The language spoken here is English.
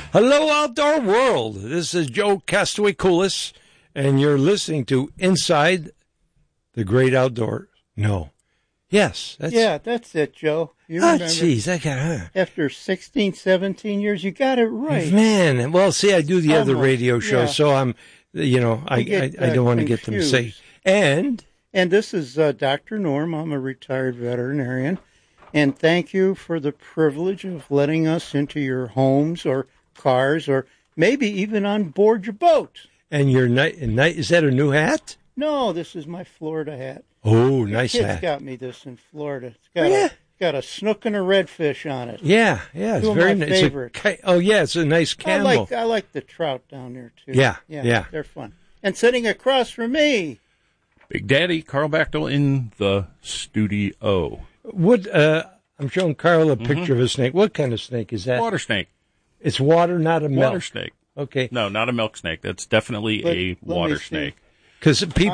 Hello, outdoor world. This is Joe Castaway Coolis, and you're listening to Inside the Great Outdoors. No. Yes. That's it, Joe. You remember? Jeez, I got After 16, 17 years, you got it right. Man, well, see, I do the other radio show, yeah. so I'm, I don't want to get them sick. And this is Dr. Norm. I'm a retired veterinarian, and thank you for the privilege of letting us into your homes or cars or maybe even on board your boat. And your night, is that a new hat? No, this is my Florida hat. Oh, nice Kids hat. got me this in Florida. It's got a snook and a redfish on it. Yeah, it's very nice. Favorite. It's a nice camel. I like the trout down there too. Yeah, they're fun. And sitting across from me, Big Daddy Carl Bechtel in the studio. I'm showing Carl a picture of a snake. What kind of snake is that? Water snake. It's water, not a milk. Water snake. Okay. No, not a milk snake. That's definitely a water snake. Because people